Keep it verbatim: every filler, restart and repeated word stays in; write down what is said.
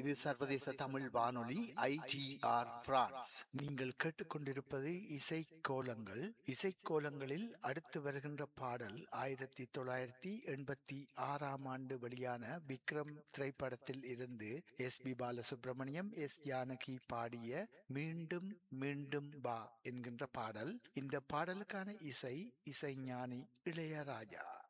இது சர்வதேச தமிழ் வானொலி ஐடிஆர் பிரான்ஸ். நீங்கள் கேட்டுக்கொண்டிருப்பது இசைக்கோலங்கள். இசைக்கோலங்களில் அடுத்து வருகின்ற பாடல் ஆயிரத்தி தொள்ளாயிரத்தி எண்பத்தி ஆறாம் ஆண்டு வெளியான விக்ரம் திரைப்படத்தில் இருந்து S B Balasubramaniam, S Janaki பாடிய மீண்டும் மீண்டும் வா என்கின்ற பாடல். இந்த பாடலுக்கான இசை இசைஞானி இளையராஜா.